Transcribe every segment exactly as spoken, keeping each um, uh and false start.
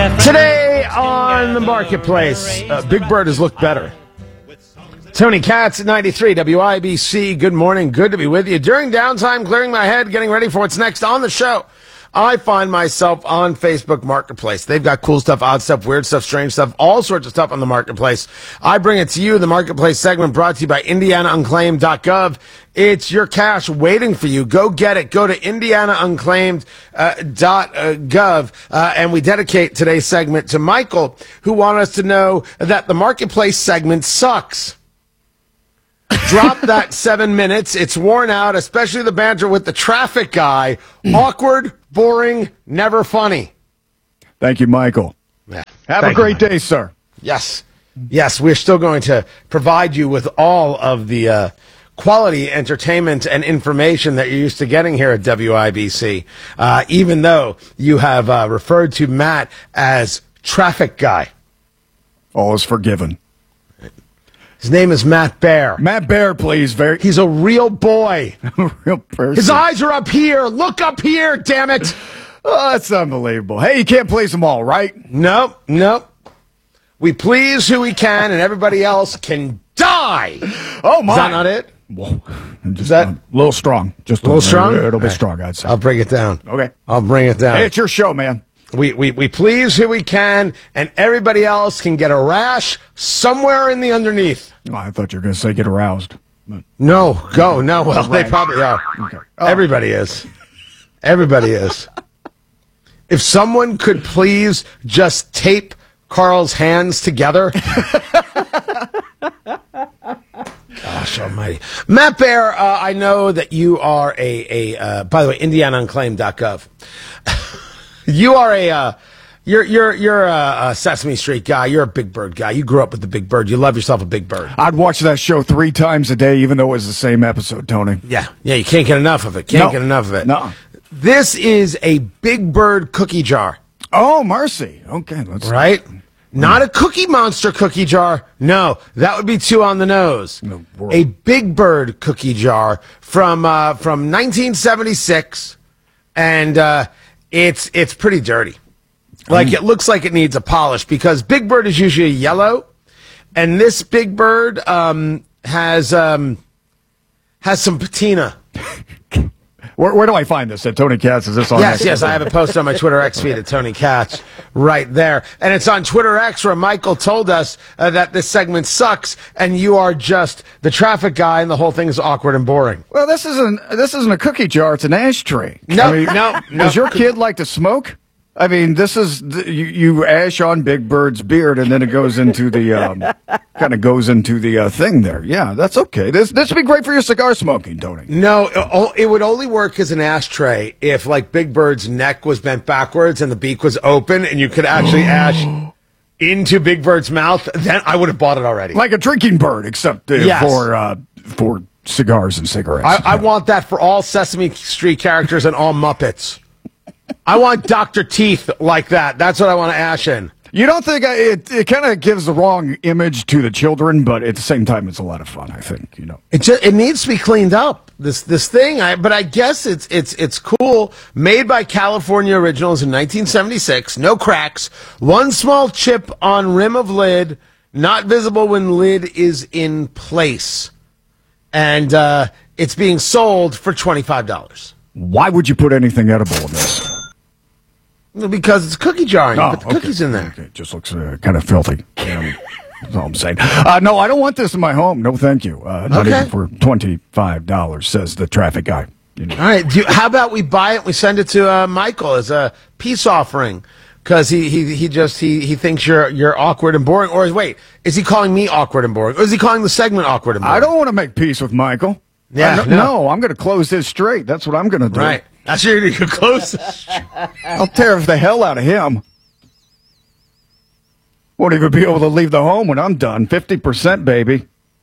Today on the marketplace, uh, Big Bird has looked better. Tony Katz at ninety-three W I B C. Good morning. Good to be with you. During downtime, clearing my head, getting ready for what's next on the show, I find myself on Facebook Marketplace. They've got cool stuff, odd stuff, weird stuff, strange stuff, all sorts of stuff on the Marketplace. I bring it to you, the Marketplace segment brought to you by Indiana Unclaimed dot gov. It's your cash waiting for you. Go get it. Go to Indiana Unclaimed dot gov. Uh, and we dedicate today's segment to Michael, who wanted us to know that the Marketplace segment sucks. Drop that seven minutes. It's worn out, especially the banter with the traffic guy. Awkward, boring, never funny. Thank you, Michael. Yeah. Have Thank a great you, day, sir. Yes. Yes, we're still going to provide you with all of the uh, quality entertainment and information that you're used to getting here at W I B C, uh, even though you have uh, referred to Matt as traffic guy. All is forgiven. His name is Matt Bear. Matt Bear, please. Very. He's a real boy. A real person. His eyes are up here. Look up here, damn it. Oh, that's unbelievable. Hey, you can't please them all, right? Nope, nope. We please who we can, and everybody else can die. Oh, my. Is that not it? Well, just Is that a little strong? Just a little strong? It'll be Right. strong, I'd say. I'll bring it down. Okay. I'll bring it down. Hey, it's your show, man. We, we, we please who we can, and everybody else can get a rash somewhere in the underneath. Oh, I thought you were going to say get aroused. But No, go. No, well, they Rash. probably are. Okay. Oh. Everybody is. Everybody is. If someone could please just tape Carl's hands together. Gosh almighty. Matt Bear, uh, I know that you are a, a uh, by the way, Indiana Unclaimed dot gov. You are a, uh, you're, you're, you're a, a Sesame Street guy. You're a Big Bird guy. You grew up with the Big Bird. You love yourself a Big Bird. I'd watch that show three times a day, even though it was the same episode, Tony. Yeah. Yeah. You can't get enough of it. Can't No. get enough of it. No. This is a Big Bird cookie jar, Oh, mercy. Okay, let's. right? Not a Cookie Monster cookie jar. No, that would be too on the nose. No, world. A Big Bird cookie jar from uh, from nineteen seventy-six, and uh, it's it's pretty dirty. Like, it looks like it needs a polish because Big Bird is usually yellow, and this Big Bird um, has um, has some patina. Where, where do I find this? At Tony Katz? Is this on? Yes, that? yes, I have it posted on my Twitter X feed at Tony Katz right there. And it's on Twitter X where Michael told us uh, that this segment sucks and you are just the traffic guy and the whole thing is awkward and boring. Well, this isn't this isn't a cookie jar. It's an ashtray. No, I mean, no, no. Does your kid like to smoke? I mean, this is the, you, you ash on Big Bird's beard, and then it goes into the um, kind of goes into the uh, thing there. Yeah, that's okay. This this would be great for your cigar smoking, Tony. No, it, it would only work as an ashtray if, like, Big Bird's neck was bent backwards and the beak was open and you could actually ash into Big Bird's mouth. Then I would have bought it already. Like a drinking bird, except uh, Yes. for uh, for cigars and cigarettes. I, I want that for all Sesame Street characters and all Muppets. I want Doctor Teeth like that. That's what I want to ash in. You don't think I, it? It kind of gives the wrong image to the children, but at the same time, it's a lot of fun. I think you know. It just, it needs to be cleaned up. This this thing, I but I guess it's it's it's cool. Made by California Originals in nineteen seventy-six. No cracks. One small chip on rim of lid, not visible when lid is in place, and uh, it's being sold for twenty-five dollars. Why would you put anything edible in this? Because it's a cookie jar. And you Oh, put the okay. cookies in there. Okay, it just looks uh, kind of filthy. Um, that's all I'm saying. Uh, no, I don't want this in my home. No, thank you. Uh, not Okay. even for twenty-five dollars, says the traffic guy. You know. All right. Do you, how about we buy it and we send it to uh, Michael as a peace offering? Because he, he, he just he, he thinks you're you're awkward and boring. Or is, wait, is he calling me awkward and boring? Or is he calling the segment awkward and boring? I don't want to make peace with Michael. Yeah, I don't- no. no, I'm going to close this straight. That's what I'm going to do. Right. That's your you close. I'll tear the hell out of him. Won't even be able to leave the home when I'm done. fifty percent, baby.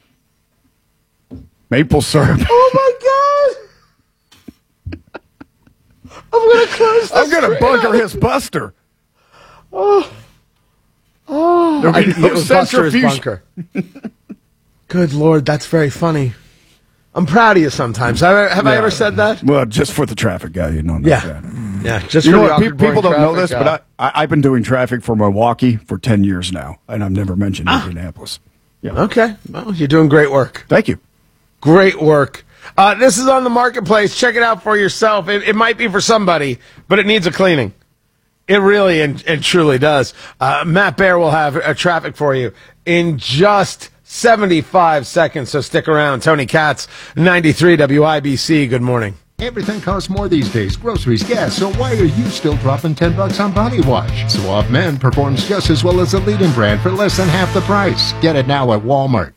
Maple syrup. Oh my God! I'm gonna close. I'm going to bunker his Buster. Oh, There'll I be know no Buster is centrifuge. bunker. Good Lord, that's very funny. I'm proud of you sometimes. Have I, have I Yeah. ever said that? Well, just for the traffic guy, you know. not Yeah. that. Yeah, just you for know the what? Pe- awkward, boring people don't know traffic, this, but I, I, I've been doing traffic for Milwaukee for ten years now, and I've never mentioned Ah. Indianapolis. Yeah. Okay, well, you're doing great work. Thank you. Great work. Uh, this is on the marketplace. Check it out for yourself. It, it might be for somebody, but it needs a cleaning. It really and, and truly does. Uh, Matt Bear will have a traffic for you in just seventy-five seconds, so stick around. Tony Katz, ninety-three W I B C. Good morning. Everything costs more these days, groceries, gas, so why are you still dropping ten bucks on body wash? Suave Men performs just as well as the leading brand for less than half the price. Get it now at Walmart.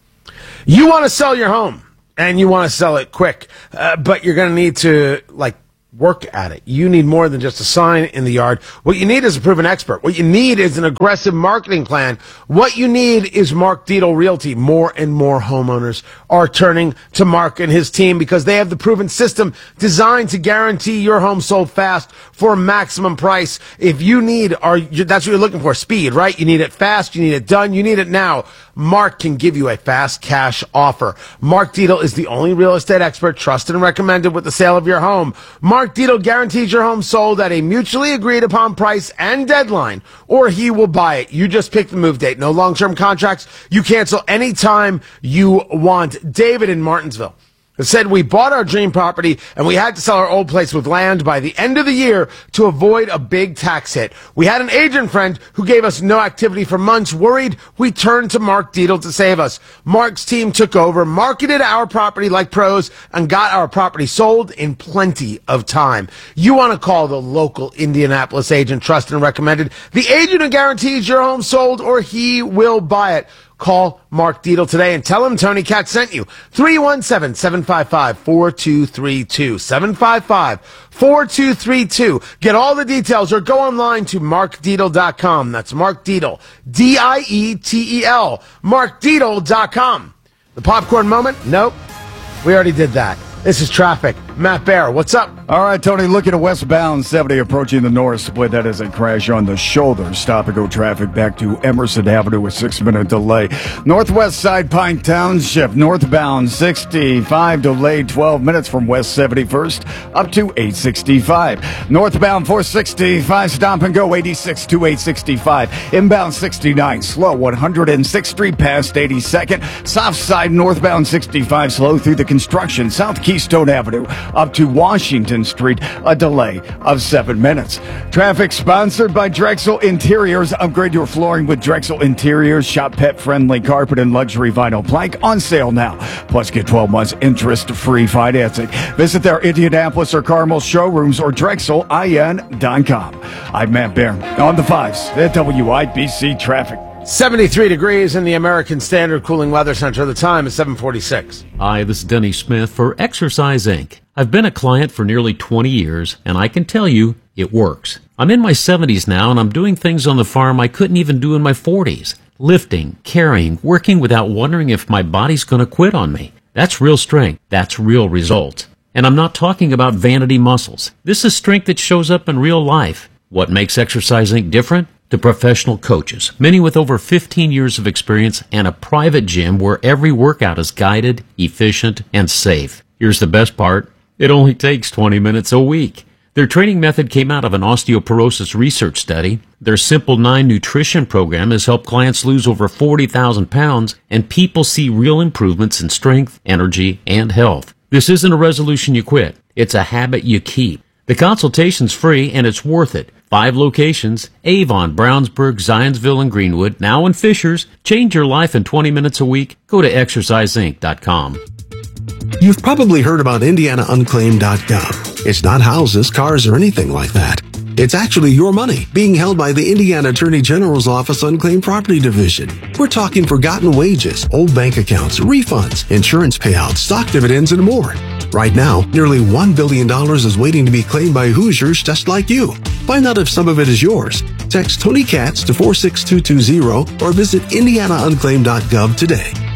You want to sell your home, and you want to sell it quick, uh, but you're going to need to, like, work at it. You need more than just a sign in the yard. What you need is a proven expert. What you need is an aggressive marketing plan. What you need is Mark Dietel Realty. More and more homeowners are turning to Mark and his team because they have the proven system designed to guarantee your home sold fast for a maximum price. If you need, or that's what you're looking for, speed, right? You need it fast. You need it done. You need it now. Mark can give you a fast cash offer. Mark Dietel is the only real estate expert trusted and recommended with the sale of your home. Mark Dietel guarantees your home sold at a mutually agreed upon price and deadline, or he will buy it. You just pick the move date. No long-term contracts. You cancel anytime you want. David in Martinsville said, we bought our dream property and we had to sell our old place with land by the end of the year to avoid a big tax hit. We had an agent friend who gave us no activity for months. Worried, we turned to Mark Dietel to save us. Mark's team took over, marketed our property like pros, and got our property sold in plenty of time. You want to call the local Indianapolis agent, trusted and recommended, the agent who guarantees your home sold or he will buy it. Call Mark Dietel today and tell him Tony Katz sent you. three one seven, seven five five, four two three two. seven five five, four two three two. Get all the details or go online to mark dietel dot com. That's Mark Dietel. D I E T E L. mark dietel dot com. The popcorn moment? Nope. We already did that. This is traffic. Matt Bear, what's up? All right, Tony, looking at westbound seventy approaching the north split. That is a crash on the shoulder. Stop and go traffic back to Emerson Avenue with six-minute delay. Northwest side Pine Township, northbound sixty-five delayed twelve minutes from West seventy-first up to eight sixty-five. Northbound four sixty-five, stop and go eighty-six to eight sixty-five. Inbound sixty-nine, slow one hundred sixth Street past eighty-second. South side northbound sixty-five, slow through the construction. South Keystone Avenue up to Washington Street, a delay of seven minutes. Traffic sponsored by Drexel Interiors. Upgrade your flooring with Drexel Interiors. Shop pet-friendly carpet and luxury vinyl plank on sale now. Plus, get twelve months interest-free financing. Visit their Indianapolis or Carmel showrooms or Drexel I N dot com. I'm Matt Bear on the fives at W I B C Traffic. seventy-three degrees in the American Standard Cooling Weather Center. The time is seven forty-six. Hi, this is Denny Smith for Exercise Incorporated. I've been a client for nearly twenty years, and I can tell you it works. I'm in my seventies now, and I'm doing things on the farm I couldn't even do in my forties. Lifting, carrying, working without wondering if my body's going to quit on me. That's real strength. That's real results. And I'm not talking about vanity muscles. This is strength that shows up in real life. What makes Exercise Incorporated different? The professional coaches, many with over fifteen years of experience and a private gym where every workout is guided, efficient, and safe. Here's the best part. It only takes twenty minutes a week. Their training method came out of an osteoporosis research study. Their Simple nine nutrition program has helped clients lose over forty thousand pounds, and people see real improvements in strength, energy, and health. This isn't a resolution you quit. It's a habit you keep. The consultation's free, and it's worth it. Five locations: Avon, Brownsburg, Zionsville, and Greenwood. Now in Fishers. Change your life in twenty minutes a week. Go to exercise inc dot com. You've probably heard about indiana unclaimed dot gov. It's not houses, cars, or anything like that. It's actually your money being held by the Indiana Attorney General's Office Unclaimed Property Division. We're talking forgotten wages, old bank accounts, refunds, insurance payouts, stock dividends, and more. Right now, nearly one billion dollars is waiting to be claimed by Hoosiers just like you. Find out if some of it is yours. Text Tony Katz to four six two two zero or visit indiana unclaimed dot gov today.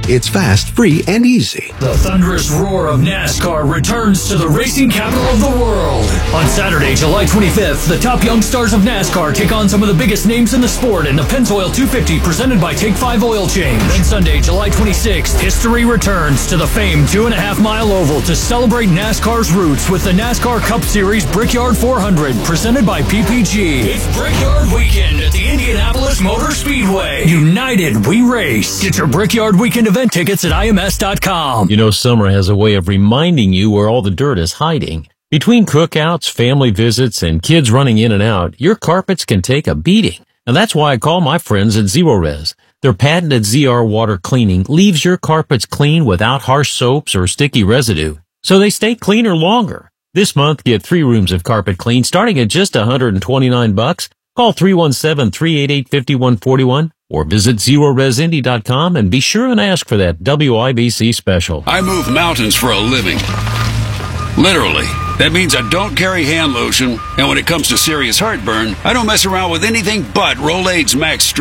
It's fast, free, and easy. The thunderous roar of NASCAR returns to the racing capital of the world. On Saturday, July twenty-fifth, the top young stars of NASCAR take on some of the biggest names in the sport in the Pennzoil two fifty presented by Take five Oil Change. Then Sunday, July twenty-sixth, history returns to the famed two and a half mile oval to celebrate NASCAR's roots with the NASCAR Cup Series Brickyard four hundred presented by P P G. It's Brickyard Weekend at the Indianapolis Motor Speedway. United, we race. Get your Brickyard Weekend event tickets at I M S dot com. You know, summer has a way of reminding you where all the dirt is hiding. Between cookouts, family visits, and kids running in and out, your carpets can take a beating. And that's why I call my friends at Zerorez. Their patented Z R water cleaning leaves your carpets clean without harsh soaps or sticky residue, so they stay cleaner longer. This month, get three rooms of carpet clean starting at just one hundred twenty-nine bucks. Call three one seven, three eight eight, five one four one or visit zero res indy dot com and be sure and ask for that W I B C special. I move mountains for a living. Literally. That means I don't carry hand lotion, and when it comes to serious heartburn, I don't mess around with anything but Rolaids Max Strip.